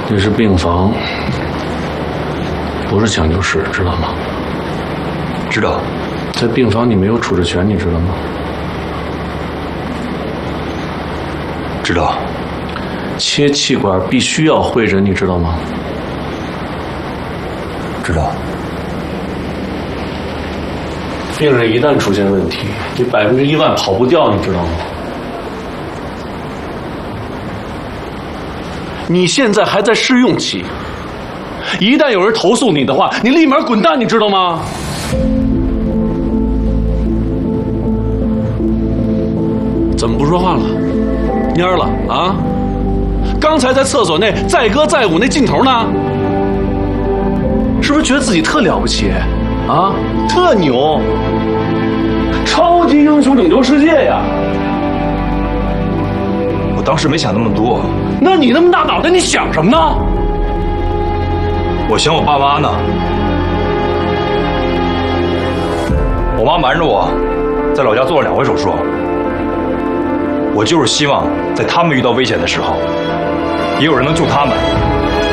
那是病房，不是抢救室，知道吗？ 知道。 在病房你没有处置权，你知道吗？ 知道。 切气管必须要会诊，你知道吗？ 知道。 病人一旦出现问题，你100%跑不掉，你知道吗？你现在还在试用期，一旦有人投诉你的话，你立马滚蛋，你知道吗？怎么不说话了？蔫了啊？刚才在厕所内载歌载舞那劲头呢？是不是觉得自己特了不起啊？特牛？超级英雄拯救世界呀！ 我当时没想那么多。 那你那么大脑袋，你想什么呢？ 我想我爸妈呢。我妈瞒着我，在老家做了2回手术。我就是希望在他们遇到危险的时候，也有人能救他们。